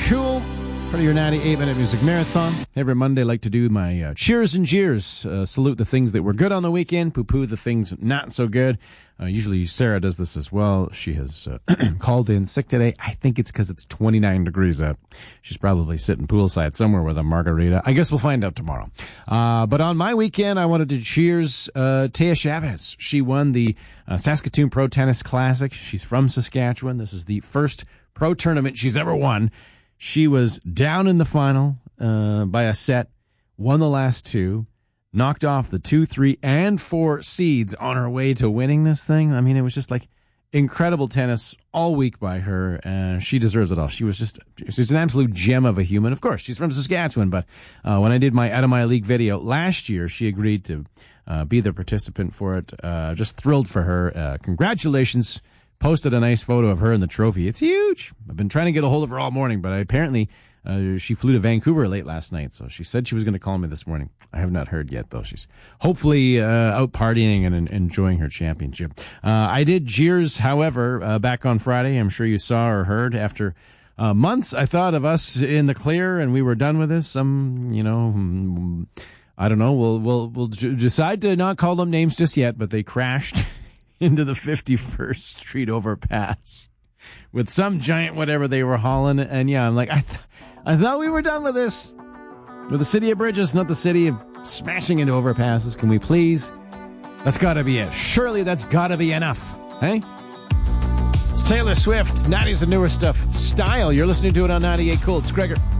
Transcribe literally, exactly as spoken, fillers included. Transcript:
Cool. Part of your natty eight-minute music marathon. Every Monday, I like to do my uh, cheers and jeers. Uh, salute the things that were good on the weekend, poo-poo the things not so good. Uh, usually Sarah does this as well. She has uh, called in sick today. I think it's because it's twenty-nine degrees out. She's probably sitting poolside somewhere with a margarita. I guess we'll find out tomorrow. Uh, but on my weekend, I wanted to cheers uh, Taya Chavez. She won the uh, Saskatoon Pro Tennis Classic. She's from Saskatchewan. This is the first pro tournament she's ever won. She was down in the final uh, by a set, won the last two, knocked off the two, three, and four seeds on her way to winning this thing. I mean, it was just like incredible tennis all week by her, and she deserves it all. She was just, she's an absolute gem of a human. Of course, she's from Saskatchewan, but uh, when I did my Out of My League video last year, she agreed to uh, be the participant for it. Uh, just thrilled for her. Uh, congratulations. Posted a nice photo of her and the trophy. It's huge. I've been trying to get a hold of her all morning, but I, apparently uh, she flew to Vancouver late last night, so she said she was going to call me this morning. I have not heard yet, though. She's hopefully uh, out partying and, and enjoying her championship. Uh, I did jeers, however, uh, back on Friday. I'm sure you saw or heard. After uh, months, I thought of us in the clear and we were done with this. Um, you know, I don't know. We'll we'll we'll decide to not call them names just yet, but they crashed into the fifty-first Street overpass with some giant whatever they were hauling. And yeah, I'm like, I, th- I thought we were done with this. With the city of Bridges, not the city of smashing into overpasses. Can we please? That's gotta be it. Surely that's gotta be enough. Hey? It's Taylor Swift. Natty's the newer stuff. Style. You're listening to it on ninety-eight Cool. It's Gregor.